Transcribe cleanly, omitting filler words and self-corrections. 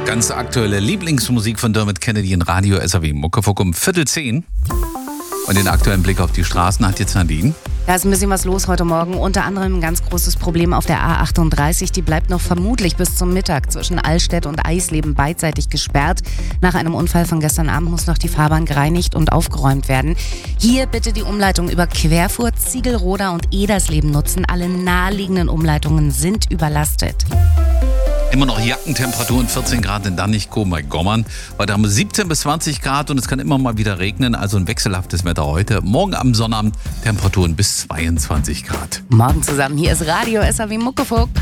Ganz aktuelle Lieblingsmusik von Dermot Kennedy in Radio SAW Muckefuck um 9:45. Und den aktuellen Blick auf die Straßen hat jetzt Nadine. Da ist ein bisschen was los heute Morgen. Unter anderem ein ganz großes Problem auf der A38. Die bleibt noch vermutlich bis zum Mittag zwischen Allstedt und Eisleben beidseitig gesperrt. Nach einem Unfall von gestern Abend muss noch die Fahrbahn gereinigt und aufgeräumt werden. Hier bitte die Umleitung über Querfurt, Ziegelroda und Edersleben nutzen. Alle naheliegenden Umleitungen sind überlastet. Immer noch Jackentemperaturen, 14 Grad in Dannichko bei Gommern. Heute haben wir 17 bis 20 Grad und es kann immer mal wieder regnen. Also ein wechselhaftes Wetter heute. Morgen am Sonnabend Temperaturen bis 22 Grad. Morgen zusammen, hier ist Radio SAW Muckefuck.